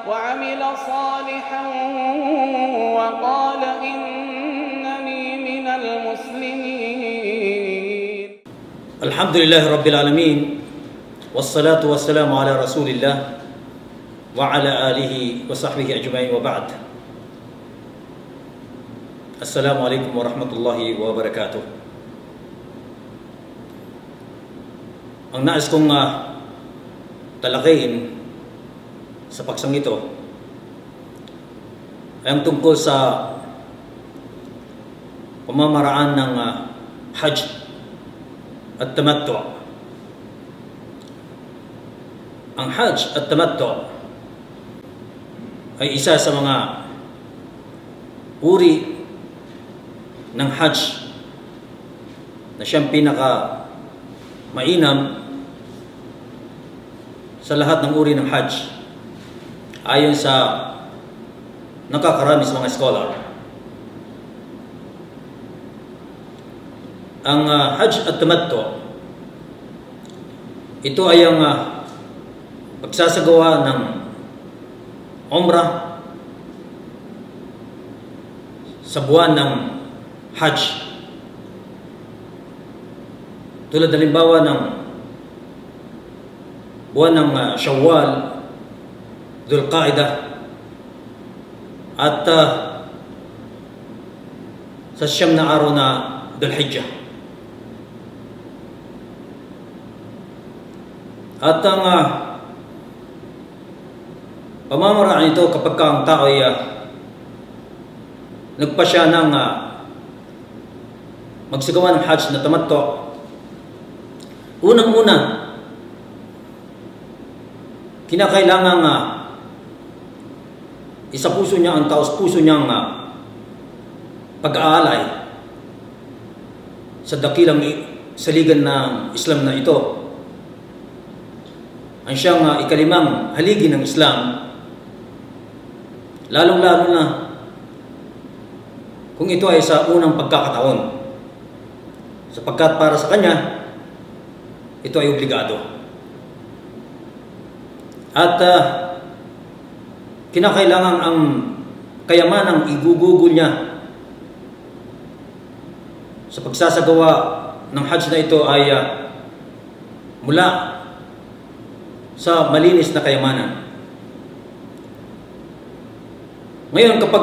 وعمل صالحا وقال إنني من المسلمين. الحمد لله رب العالمين والصلاة والسلام على رسول الله وعلى آله وصحبه أجمعين وبعد. السلام عليكم ورحمة الله وبركاته. Ang nais kong talakayin sa paksang ito ay ang tungkol sa pamamaraan ng Hajj at Tamattu. Ang Hajj at Tamattu ay isa sa mga uri ng Hajj na siyang pinaka mainam sa lahat ng uri ng Hajj ayon sa nakakarami sa mga scholar. Ang Hajj at Tamattu, ito ay ang pagsasagawa ng Umrah sa buwan ng Hajj. Tulad halimbawa ng buwan ng Shawwal, Dhul-Qa'dah at sa siyam na araw na Dhul-Hijjah. At ang pamamaraan ito kapag ang tao ay nagpasya ng magsagawa ng Hajj na Tamattu, unang-una kinakailangan isapuso niya ang taos-puso niyang pag-aalay sa dakilang saligan ng Islam na ito. Ang siyang ikalimang haligi ng Islam, lalong-lalo na kung ito ay sa unang pagkakataon, sapagkat para sa kanya ito ay obligado. At kinakailangan ang kayamanang igugugol niya sa pagsasagawa ng Hajj na ito ay mula sa malinis na kayamanan. Ngayon, kapag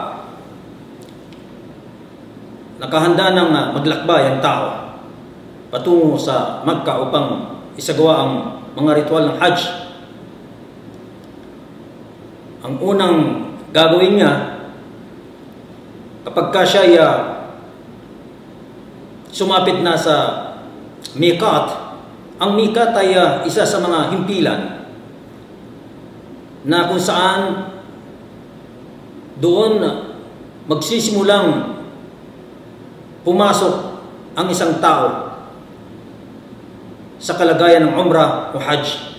nakahanda ng maglakbay ang tao patungo sa Makkah upang isagawa ang mga ritual ng Hajj, ang unang gagawin niya kapag siya ay sumapit na sa miqat. Ang miqat ay isa sa mga himpilan na kung saan doon magsisimulang pumasok ang isang tao sa kalagayan ng Umrah o Hajj.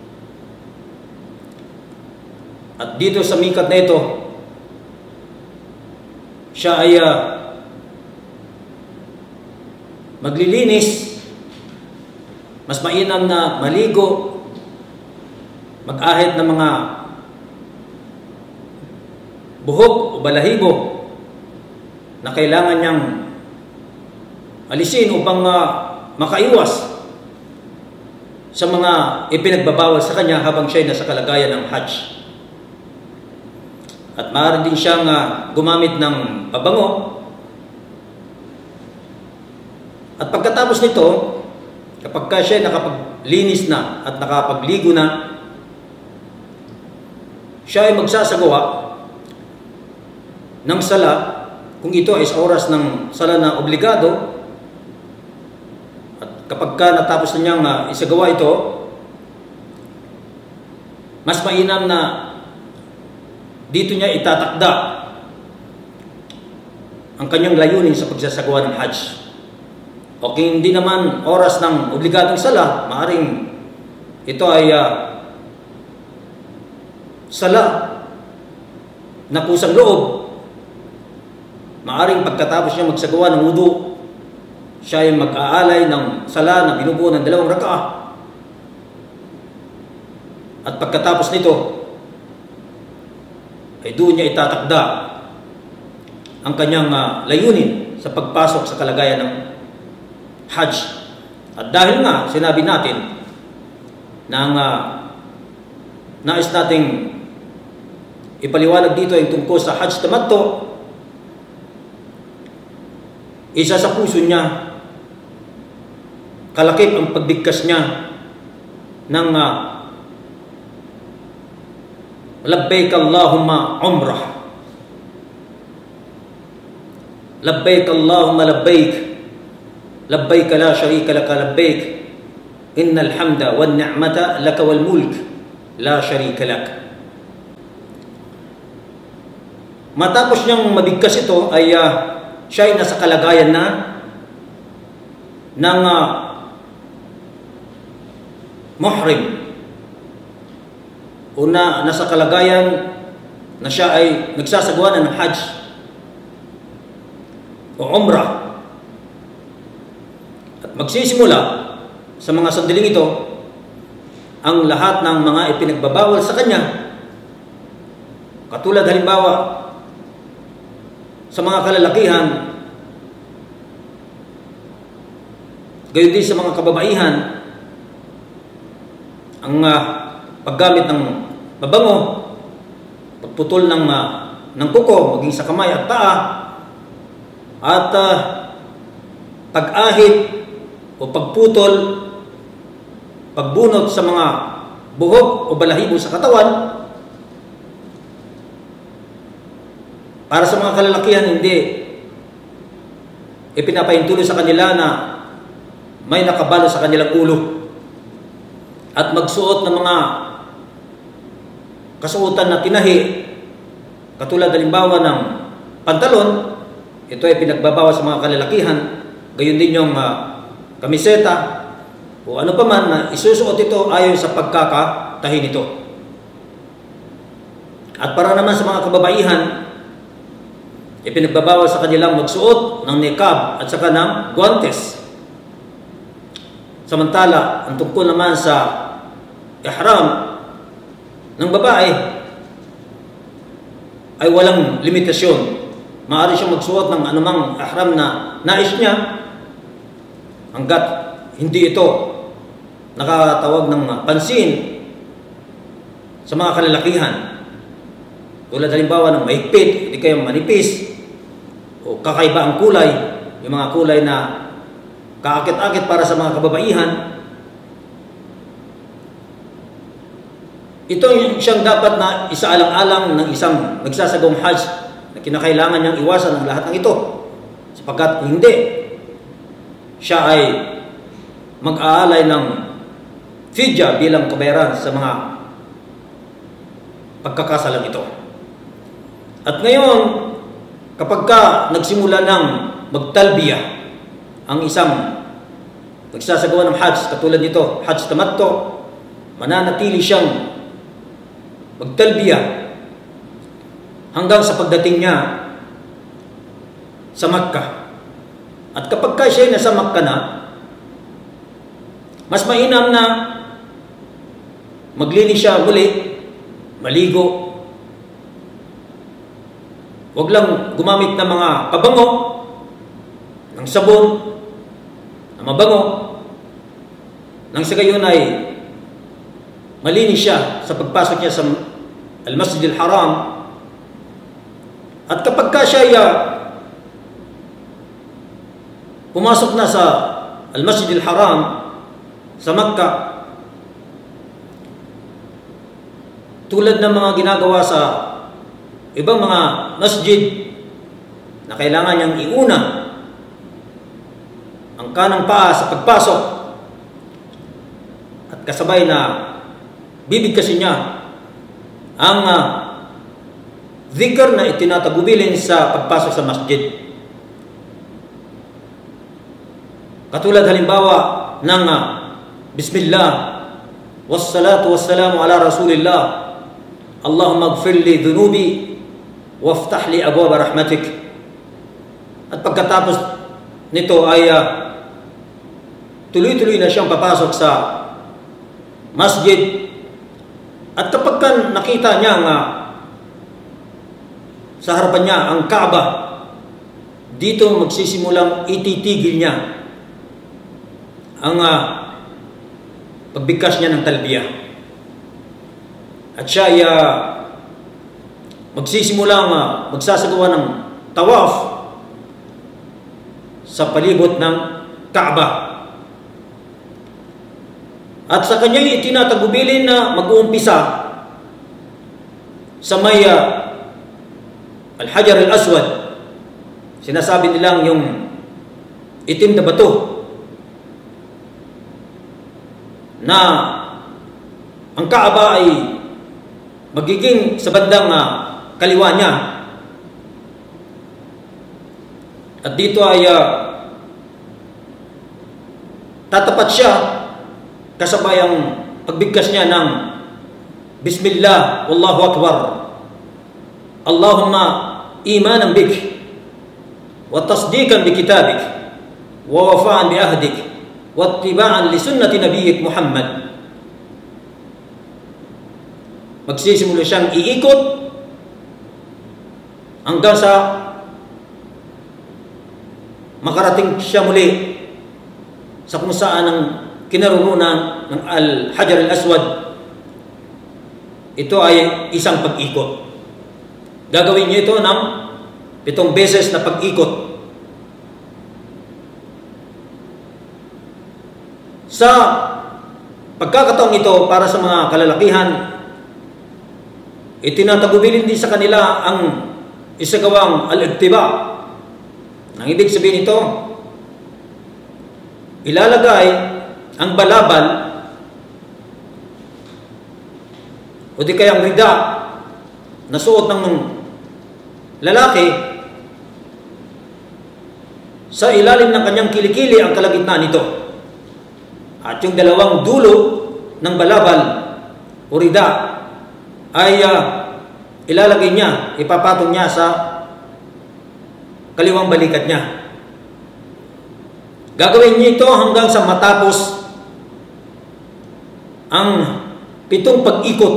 At dito sa miqat na ito, siya ay maglilinis, mas mainam na maligo, mag-ahit ng mga buhok o balahibo na kailangan niyang alisin upang makaiwas sa mga ipinagbabawal sa kanya habang siya ay nasa kalagayan ng Hajj. At maaari din siyang gumamit ng pabango. At pagkatapos nito, kapag siya nakapaglinis na at nakapagligo na, siya ay magsasagawa ng sala, kung ito ay sa oras ng sala na obligado. At kapag natapos na niyang isagawa ito, mas mainam na dito niya itatakda ang kanyang layunin sa pagsasagawa ng Hajj. O kung hindi naman oras ng obligadong sala, maaaring ito ay sala na kusang loob. Maaaring pagkatapos niya magsagawa ng wudu, siya ay mag-aalay ng sala na binubuo ng 2 rakaah. At pagkatapos nito, ay doon niya itatakda ang kanyang layunin sa pagpasok sa kalagayan ng Hajj. At dahil nga sinabi natin na nais nating ipaliwanag dito yung tungkol sa Hajj Tamattu, isa sa puso niya, kalakip ang pagbigkas niya ng labbaik Allahumma umrah, labbaik Allahumma labbaik, labbaik la sharika laka labbaik, innal hamda wan ni'mata laka wal mulk la sharika lak. Matapos niyang mabigkas ito ay siya ay nasa kalagayan na ng muhrim, o nasa kalagayan na siya ay nagsasagawa ng Hajj o Umrah. At magsisimula sa mga sandaling ito ang lahat ng mga ipinagbabawal sa kanya, katulad halimbawa sa mga kalalakihan, gayon din sa mga kababaihan, ang paggamit ng mabango, pagputol ng kuko, maging sa kamay at paa, at pag-ahit o pagputol, pagbunot sa mga buhok o balahibo sa katawan. Para sa mga kalalakihan, hindi ipinapahintuloy sa kanila na may nakabalo sa kanilang ulo at magsuot ng mga kasuotan na tinahi, katulad halimbawa ng pantalon. Ito ay pinagbabawa sa mga kalalakihan. Gayon din yung kamiseta o ano pa man na isusuot ito ayon sa pagkakatahi nito. At para naman sa mga kababaihan, ipinagbabawal sa kanilang magsuot ng niqab at saka ng guantes. Samantala, ang tungkol naman sa ihram ng babae ay walang limitasyon. Maaari siyang magsuot ng anumang ihram na nais niya hanggat hindi ito nakatawag ng pansin sa mga kalalakihan. Tulad halimbawa ng mahigpit, hindi kayo manipis, o kakaiba ang kulay, yung mga kulay na kaakit-akit para sa mga kababaihan. Ito yung siyang dapat na isaalang-alang ng isang nagsasagawang Hajj na kinakailangan niyang iwasan ang lahat ng ito, sapagkat hindi siya ay mag-aalay ng fidya bilang kabayaran sa mga pagkakasalang ito. At ngayon, kapag nagsimula ng magtalbiya ang isang nagsasagawa ng Hajj, katulad nito, Hajj Tamattu, mananatili siyang magtalbiya hanggang sa pagdating niya sa Makkah. At kapag siya ay nasa Makkah na, mas mainam na maglinis siya muli, maligo. Huwag lang gumamit ng mga pabango, ng sabon, na mabango, nang sa gayon ay malinis siya sa pagpasok niya sa Al-Masjid Al-Haram. At kapag siya ay pumasok na sa Al-Masjid Al-Haram sa Makkah, tulad ng mga ginagawa sa ibang mga masjid na kailangan niyang iuna ang kanang paa sa pagpasok at kasabay na bibigkasin niya ang dhikr na itinatagubilin sa pagpasok sa masjid. Katulad halimbawa ng Bismillah, wassalatu wassalamu ala Rasulillah, Allahumma gfir li dhunubi waftah li abwaba rahmatik. At pagkatapos nito ay tuloy-tuloy na siyang papasok sa masjid. At kapag nakita niya sa harapan niya ang Kaaba, dito magsisimulang ititigil niya ang pagbigkas niya ng talbiyah. At siya ay magsisimulang magsasagawa ng tawaf sa palibot ng Kaaba. At sa kanyang itinatagubilin na mag-uumpisa sa may Al-Hajar Al-Aswad, sinasabi nilang yung itim na bato na ang Kaaba ay magiging sa bandang kaliwa niya. At dito ay tatapat siya kasabay ang pagbigkas niya ng Bismillah, Wallahu Akbar, Allahumma imanan bik wa tasdiqan bi kitabik wa wafa'an bi ahdik wa ittiba'an li sunnati nabiyyik Muhammad. Magsisimula siyang iikot hanggang sa makarating siya muli sa kung saan ang kinaroroonan ng Al-Hajar Al-Aswad. Ito ay isang pag-ikot. Gagawin niyo ito ng 7 beses na pag-ikot. Sa pagkakataong ito, para sa mga kalalakihan, itinatagubilin din sa kanila ang isagawang al-ittiba. Ang ibig sabihin nito, ilalagay ang balabal o di kayang rida na suot ng lalaki sa ilalim ng kanyang kilikili ang kalagitnaan nito. At yung dalawang dulo ng balabal o rida ay ilalagay niya, ipapatong niya sa kaliwang balikat niya. Gagawin niya ito hanggang sa matapos ang 7 pag-ikot.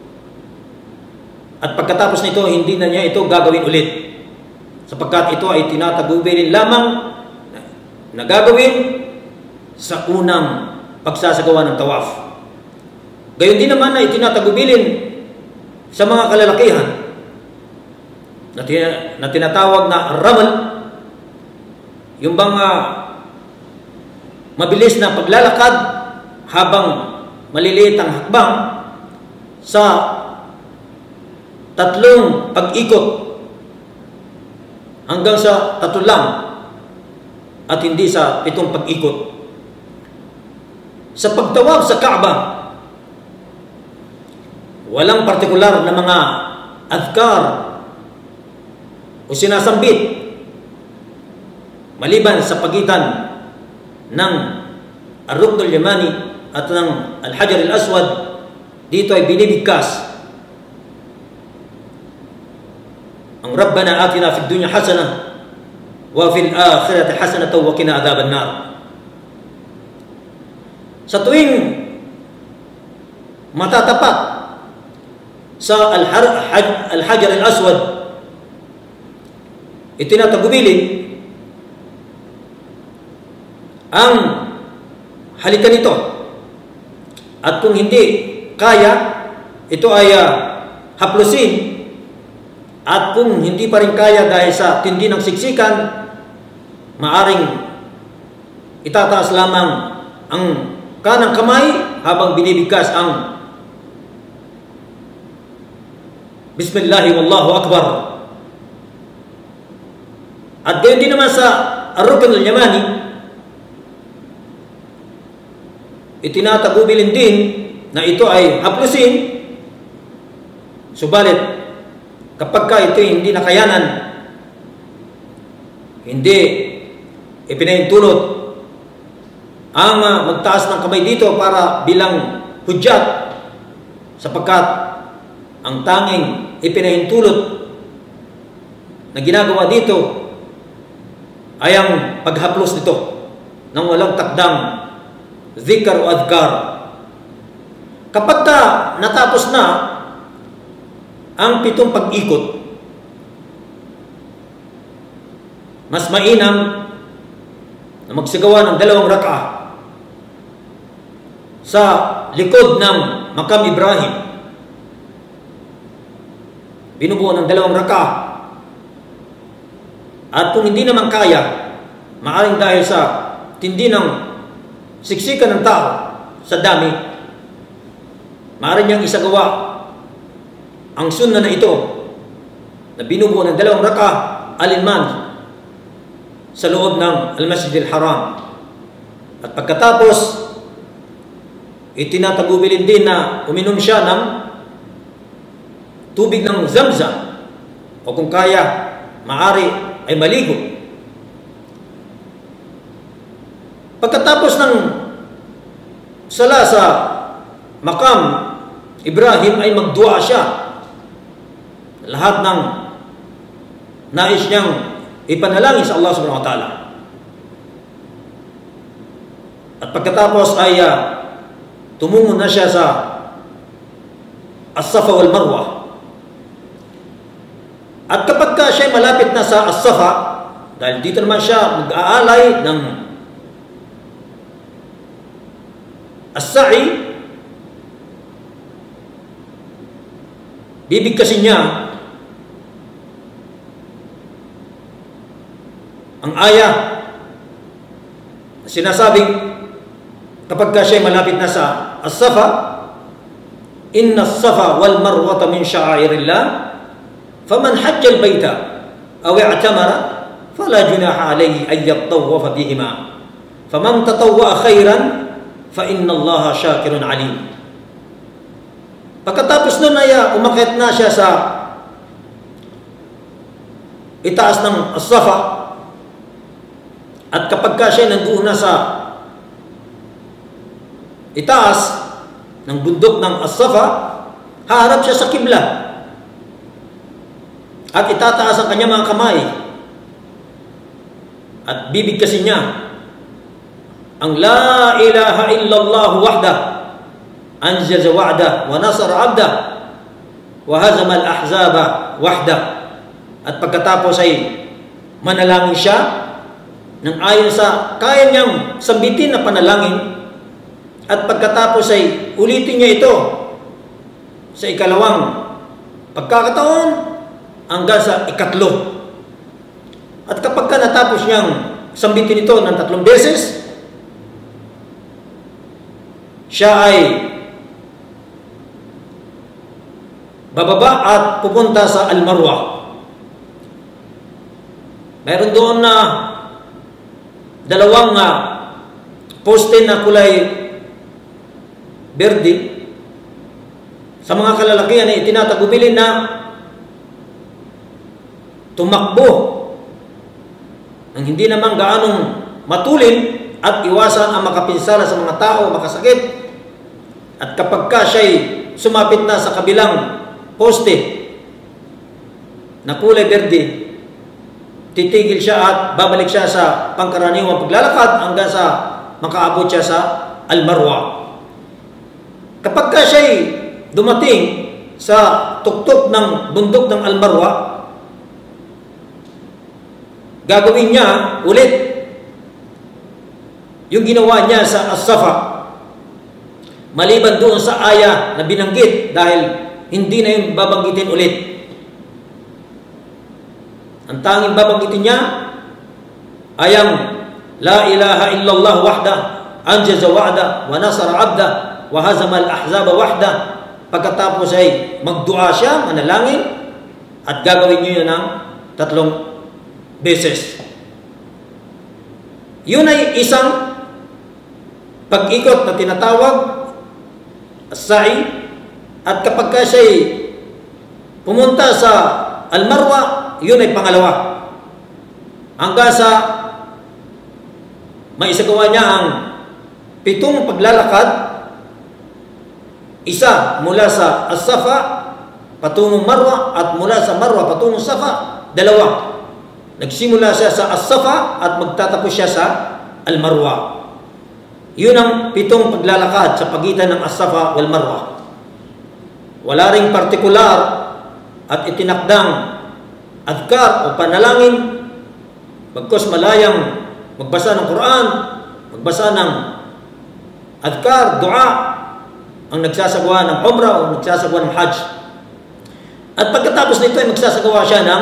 At pagkatapos nito, hindi na niya ito gagawin ulit, sapagkat ito ay tinatagubilin lamang na gagawin sa unang pagsasagawa ng tawaf. Gayon din naman na itinatagubilin sa mga kalalakihan na tinatawag na ramal, yung bang mabilis na paglalakad habang maliliit ang hakbang sa 3 pag-ikot hanggang sa 3 lang at hindi sa 7 pag-ikot. Sa pagtawaf sa Kaaba, walang partikular na mga adhkar o sinasambit maliban sa pagitan ng Ar-Rukn al-Yamani at ng Al-Hajar Al-Aswad. Dito ay binibigkas ang Rabbana atina fid dunya hasana wa fil akhirati hasanatan wa qina adhaban nar. Sa tuwing matatapat sa Al-Hajar Al-Aswad, itinatagubilin ang halikan nito. At kung hindi kaya, ito ay haplusin. At kung hindi pa rin kaya dahil sa tindi ng siksikan, maaring itataas lamang ang kanang kamay habang binibigkas ang Bismillahi Wallahu Akbar. At gayon din naman sa Ar-Rukn al-Yamani, itinatagubilin din na ito ay haplusin. Subalit, kapag ka ito hindi nakayanan, hindi ipinahintulot ang magtaas ng kamay dito para bilang hudyat, sapagkat ang tanging ipinahintulot na ginagawa dito ay ang paghaplos nito ng walang takdang zikr o adhkar. Kapag natapos na ang 7 pag-ikot, mas mainam na magsagawa ng 2 rak'ah sa likod ng Maqam Ibrahim. Binubuo ng 2 rak'ah. At kung hindi naman kaya, maaring dahil sa tindi ng siksikan ng tao sa dami, maaari niyang isagawa ang sunnah na ito na binubuo ng 2 rak'ah alinman sa loob ng Al-Masjid Al-Haram. At pagkatapos, itinatagubilin din na uminom siya ng tubig ng Zamzam, o kung kaya, maaari ay maligo. Pagkatapos ng sala sa Maqam Ibrahim ay magdua siya. Lahat ng nais niyang ipanalangin sa Allah subhanahu wa ta'ala. At pagkatapos ay tumungo na siya sa As-Safa wal Marwa. At kapag siya malapit na sa As-Safa, dahil dito naman siya mag-aalay ng As-Sa'i, bibigkasin niya ang ayah sinasabing kapag siya malapit na sa As-Safa, inna as-Safa wal Marwata min sha'airillah faman hajja al-bayta aw i'tamara fala junaha alayhi an yatawwafa bihima faman tatawwa khairan fa inna Allaha syakirun alim. Pagkatapos nun ay umakyat na siya sa itaas ng As-Safa, at kapag siya nandoon na sa itaas ng bundok ng As-Safa, haharap siya sa kibla at itataas ang kanyang mga kamay at bibigkasin niya ang La ilaha illallah wahda anjaza wa'da wa nasara 'abda wa hazama al-ahzaba wahda. At pagkatapos ay manalangin siya nang ayon sa kaya niyang sambitin na panalangin, at pagkatapos ay ulitin niya ito sa ikalawang pagkakataon hanggang sa ikatlo. At kapag natapos niyang sambitin ito ng 3 beses, siya ay bababa at pupunta sa Al-Marwa. Mayroon doon na 2 poste na kulay berde. Sa mga kalalakihan ay itinatagubilin na tumakbo ang hindi naman gaanong matulin at iwasan ang makapinsala sa mga tao, makasakit. At kapag siya'y sumapit na sa kabilang poste na kulay berde, titigil siya at babalik siya sa pangkaraniwang paglalakad hanggang sa makaabot siya sa Al-Marwa. Kapag siya'y dumating sa tuktok ng bundok ng Al-Marwa, gagawin niya ulit yung ginawa niya sa As-Safa, maliban doon sa aya na binanggit, dahil hindi na yung babanggitin ulit. Ang tanging babanggitin niya ay ang La ilaha illallah wahda anjaza wa'da wa nasara 'abda wa hazama al-ahzaba wahda. Pagkatapos ay magdua siya, manalangin, at gagawin niyo yun ng 3 beses. Yun ay isang pag-ikot na tinatawag As-Sa'i. At kapag siya'y pumunta sa Al-Marwa, yun ay pangalawa. Hanggang sa maisagawa niya ang 7 paglalakad, isa mula sa As-Safa patungong Marwa, at mula sa Marwa patungong Safa, 2. Nagsimula siya sa As-Safa at magtatapos siya sa Al-Marwa. Yun ang 7 paglalakad sa pagitan ng As-Safa wal Marwa. Wala ring partikular at itinakdang adhkar o panalangin bagkus malayang magbasa ng Quran, magbasa ng adhkar, dua, ang nagsasagawa ng umrah o nagsasagawa ng hajj. At pagkatapos nito ay magsasagawa siya ng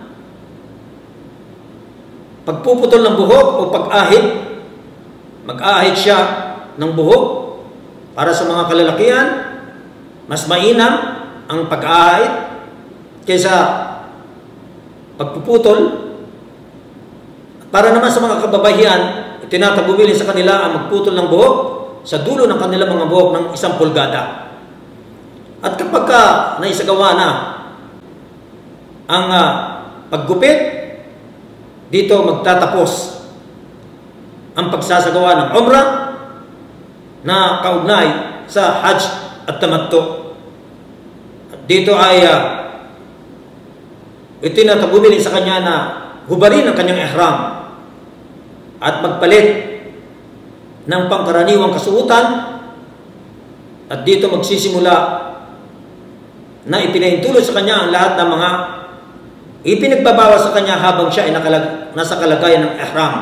pagpuputol ng buhok o pag-ahit. Mag-ahit siya ng buhok para sa mga kalalakihan. Mas mainam ang pag-ahit kaysa pagpuputol. Para naman sa mga kababaihan, tinatabubilin sa kanila ang magputol ng buhok sa dulo ng kanilang mga buhok ng 1 pulgada. At kapag naisagawa na ang paggupit, dito magtatapos ang pagsasagawa ng umrah na kaugnay sa hajj at tamattu. At dito ay itinatabubilin sa kanya na hubarin ang kanyang ihram at magpalit ng pangkaraniwang kasuotan, at dito magsisimula na ipinahintulot sa kanya ang lahat ng mga ipinagbabawa sa kanya habang siya ay nasa kalagayan ng ihram.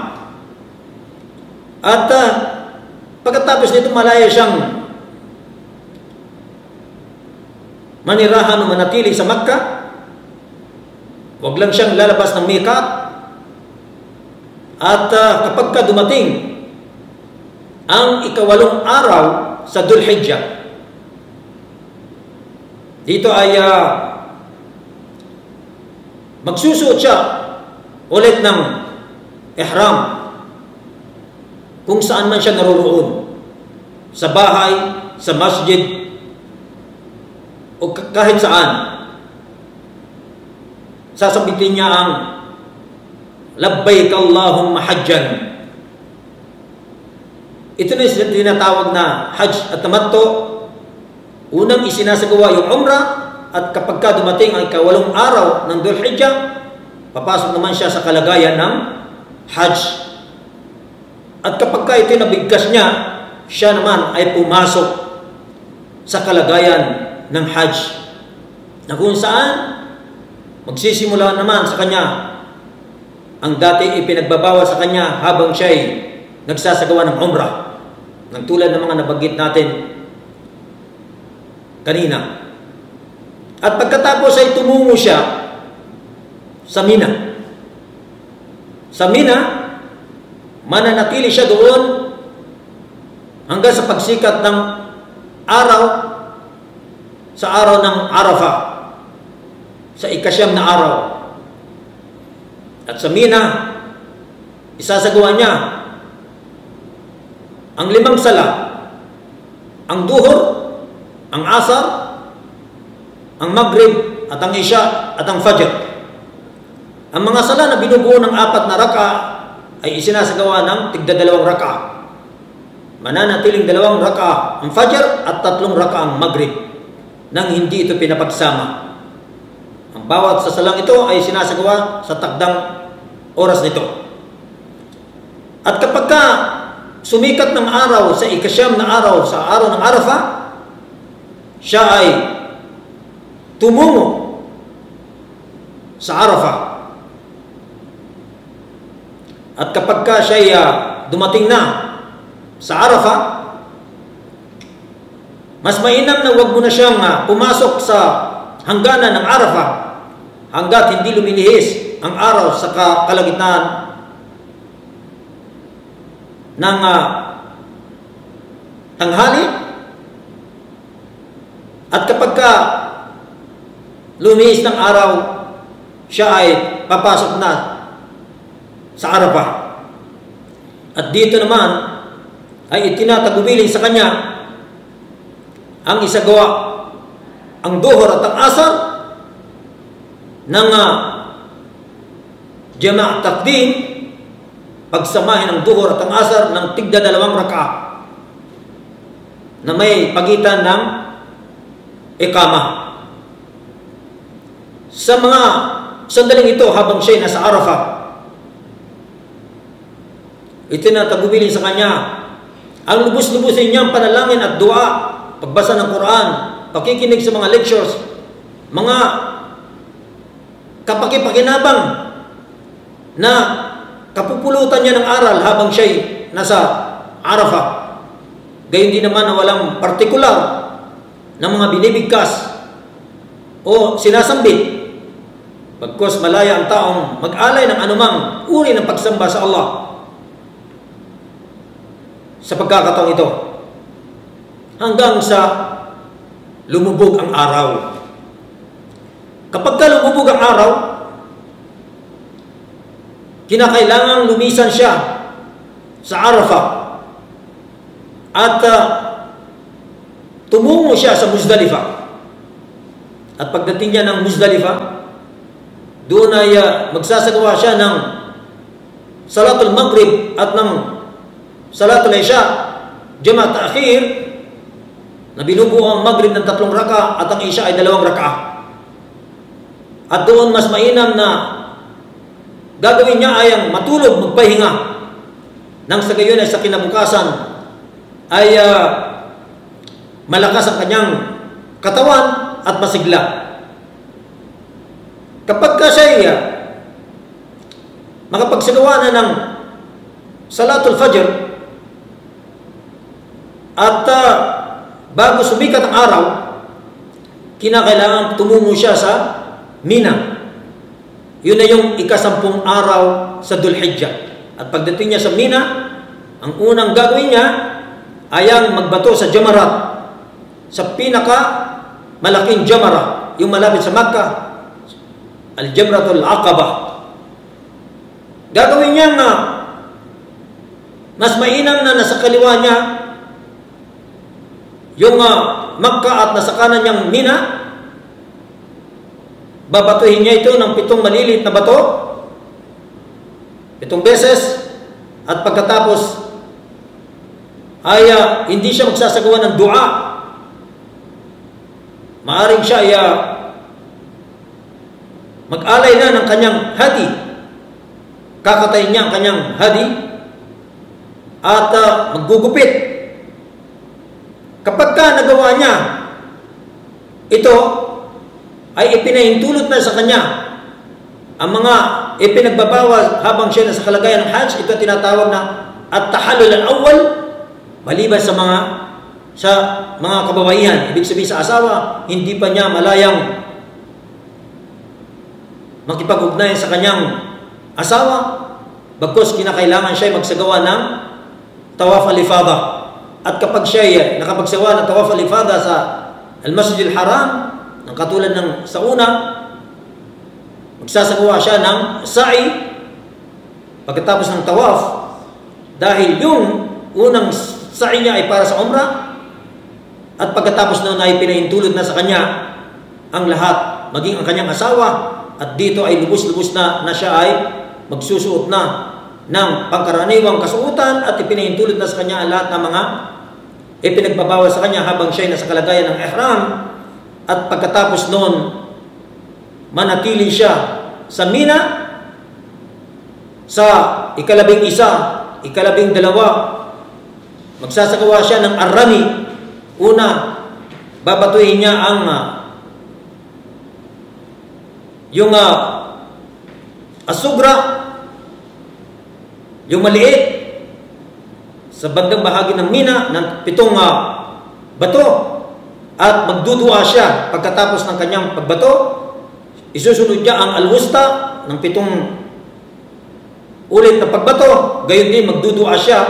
At pagkatapos nito malaya siyang manirahan o manatili sa Makkah. Huwag lang siyang lalabas ng miqat. At kapag ka dumating ang 8 araw sa Dhul Hijjah, dito ay magsusuot siya ulit ng ihram kung saan man siya naroroon, sa bahay, sa masjid, o kahit saan. Sasabitin niya ang labbaik Allahumma hajjan. Ito na yung tinatawag na hajj at tamattu. Unang isinasagawa yung umrah, at kapag ka dumating ang 8 araw ng Dhul Hijjah, papasok naman siya sa kalagayan ng hajj. At kapag ka ito nabigkas niya, siya naman ay pumasok sa kalagayan ng hajj, na kung saan magsisimula naman sa kanya ang dati ipinagbabawal sa kanya habang siya ay nagsasagawa ng umrah, ng tulad ng mga nabanggit natin kanina. At pagkatapos ay tumungo siya sa Mina. Sa Mina, mananatili siya doon hanggang sa pagsikat ng araw, sa araw ng Arafah, sa 9 na araw. At sa Mina, isasagawa niya ang 5 sala, ang duhur, ang asar, ang maghrib, at ang isya, at ang fajr. Ang mga sala na binubuo ng 4 na raka ay isinasagawa ng tigda 2 raka. Mananatiling 2 raka ang fajr at 3 raka ang maghrib, nang hindi ito pinapagsama. Ang bawat sasalang ito ay sinasagawa sa takdang oras nito. At kapag ka sumikat ng araw sa 9 na araw, sa araw ng Arafah, siya ay tumungo sa Arafah. At kapag ka siya ay dumating na sa Arafah, mas mainam na wag mo na siyang pumasok sa hangganan ng Arafah hanggat hindi lumilihis ang araw sa kalagitnaan ng tanghali. At kapag ka lumihis ng araw, siya ay papasok na sa Arafah. At dito naman ay itinatagubilin sa kanya ang isagawa ang duhur at ang asar ng jama' takdim, pagsamahin ang duhur at ang asar ng tigda 2 raka na may pagitan ng iqamah. Sa mga sandaling ito habang siya nasa Arafah, itinatagubilin sa kanya ang lubos-lubusin niyang panalangin at dua, pagbasa ng Quran, pakikinig sa mga lectures, mga kapakipakinabang na kapupulutan niya ng aral habang siya'y nasa Arafah. Gayon din naman na walang partikular na mga binibigkas o sinasambit. Pagkos malaya ang taong mag-alay ng anumang uri ng pagsamba sa Allah sa pagkakataong ito hanggang sa lumubog ang araw. Kapag lumubog ang araw, kinakailangang lumisan siya sa Arafah at tumungo siya sa Muzdalifah. At pagdating niya ng Muzdalifah, doon ay magsasagawa siya ng Salatul Maghrib at ng Salatul Isha, Jama' Ta'khir, na binubuo ang Maghrib ng 3 raka at ang Isha ay 2 raka. At doon mas mainam na gagawin niya ay ang matulog, magpahinga, nang sa gayon ay sa kinabukasan ay malakas ang kanyang katawan at masigla. Kapag ka siya makapagsagawa na ng Salatul Fajr at bago sumikat ang araw, kinakailangan tumungo siya sa Mina. Yun na yung 10 araw sa Dhul Hijjah. At pagdating niya sa Mina, ang unang gagawin niya ay ang magbato sa Jamarat, sa pinaka malaking Jamara, yung malapit sa Makkah, Al-Jamratul Aqabah. Gagawin niya na mas mainam na nasa kaliwa niya yung Makkah at nasa kanan niyang Mina. Babatuhin niya ito ng 7 maliliit na bato, 7 beses, at pagkatapos ay hindi siya magsasagawa ng dua. Maaring siya ay mag-alay na ng kanyang hadi. Kakatayin niya ang kanyang hadi at maggugupit. Kapag nagawa niya ito, ay ipinahintulot na sa kanya ang mga ipinagbabawal habang siya nasa kalagayan ng Hajj. Ito tinatawag na at-tahallul al-awwal, maliban sa mga kababaihan. Ibig sabihin sa asawa, hindi pa niya malayang makipag-ugnayan sa kanyang asawa, bagkus kinakailangan siya magsagawa ng tawaf al-ifada. At kapag siya nakapagsagawa ng tawaf al-ifada sa Al-Masjid al-Haram, ng katulad ng sa una, magsasagawa siya ng sa'i pagkatapos ng tawaf, dahil yung unang sa'i niya ay para sa umrah, at pagkatapos noon ay pinahintulot na sa kanya ang lahat, maging ang kanyang asawa, at dito ay lubos-lubos na siya ay magsusuot na ng pangkaraniwang kasuotan, at ipinahintulot na sa kanya ang lahat ng mga ipinagbabawal sa kanya habang siya ay nasa kalagayan ng ihram. At pagkatapos noon, manatili siya sa Mina sa ikalabing 1, ikalabing 2. Magsasagawa siya ng Ar-Rami. Una, babatuhin niya ang yung As-Sugra, yung maliit, sa bandang bahagi ng Mina ng 7 bato. At magdudua siya pagkatapos ng kanyang pagbato. Isusunod niya ang Al-Wusta ng 7 ulit na pagbato. Gayon din magdudua siya.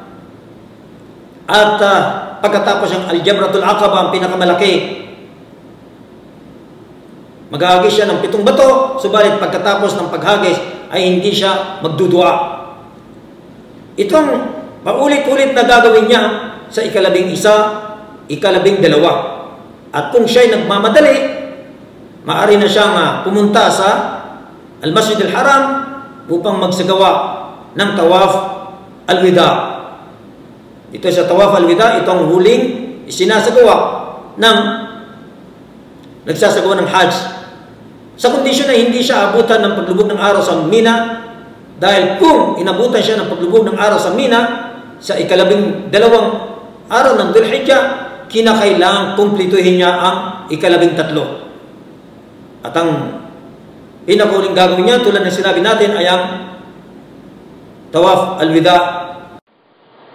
At pagkatapos ang Al-Jamratul Aqabah, ang pinakamalaki, maghahagis siya ng 7 bato. Subalit pagkatapos ng paghagis ay hindi siya magdudua. Itong paulit-ulit na gagawin niya sa ikalabing 1, ikalabing 2. At kung siya'y nagmamadali, maaari na siyang pumunta sa Al-Masjid al-Haram upang magsagawa ng Tawaf al-Wida. Ito sa Tawaf al-Wida, itong huling isinasagawa ng nagsasagawa ng Hajj. Sa kondisyon na hindi siya abutan ng paglubog ng araw sa Mina, dahil kung inabutan siya ng paglubog ng araw sa Mina sa ikalabing 2 araw ng Dhul Hijjah, kinakailangang kumplituhin niya ang ikalabing 3. At ang pinakahuling gagawin niya, tulad ng sinabi natin, ay ang tawaf al-wida,